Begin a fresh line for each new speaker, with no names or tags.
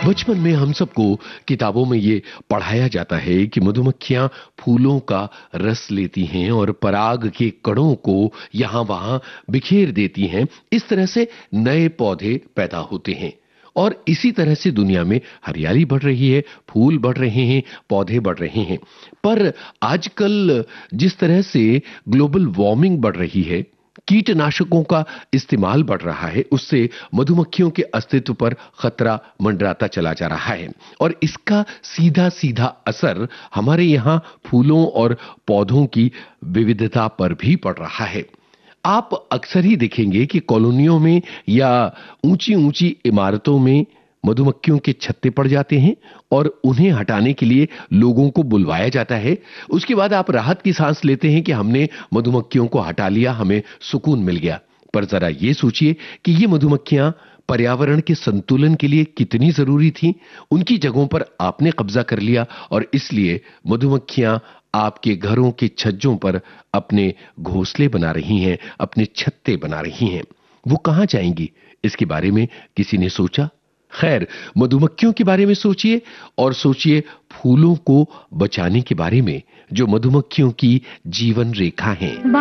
बचपन में हम सबको किताबों में ये पढ़ाया जाता है कि मधुमक्खियां फूलों का रस लेती हैं और पराग के कणों को यहाँ वहां बिखेर देती हैं। इस तरह से नए पौधे पैदा होते हैं और इसी तरह से दुनिया में हरियाली बढ़ रही है, फूल बढ़ रहे हैं, पौधे बढ़ रहे हैं। पर आजकल जिस तरह से ग्लोबल वार्मिंग बढ़ रही है, कीटनाशकों का इस्तेमाल बढ़ रहा है, उससे मधुमक्खियों के अस्तित्व पर खतरा मंडराता चला जा रहा है और इसका सीधा सीधा असर हमारे यहाँ फूलों और पौधों की विविधता पर भी पड़ रहा है। आप अक्सर ही देखेंगे कि कॉलोनियों में या ऊंची ऊंची इमारतों में मधुमक्खियों के छत्ते पड़ जाते हैं और उन्हें हटाने के लिए लोगों को बुलवाया जाता है। उसके बाद आप राहत की सांस लेते हैं कि हमने मधुमक्खियों को हटा लिया, हमें सुकून मिल गया। पर जरा ये सोचिए कि ये मधुमक्खियां पर्यावरण के संतुलन के लिए कितनी जरूरी थी। उनकी जगहों पर आपने कब्जा कर लिया और इसलिए मधुमक्खियां आपके घरों के छज्जों पर अपने घोंसले बना रही हैं, अपने छत्ते बना रही हैं। वो कहां जाएंगी, इसके बारे में किसी ने सोचा? खैर, मधुमक्खियों के बारे में सोचिए और सोचिए फूलों को बचाने के बारे में, जो मधुमक्खियों की जीवन रेखा हैं।